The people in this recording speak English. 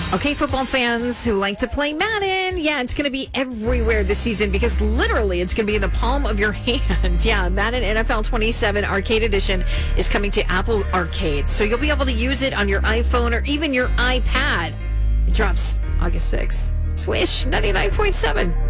Okay, football fans who like to play Madden, yeah, it's going to be everywhere this season because literally it's going to be in the palm of your hand. Yeah, Madden NFL 27 Arcade Edition is coming to Apple Arcade. So you'll be able to use it on your iPhone or even your iPad. It drops August 6th. Swish 99.7.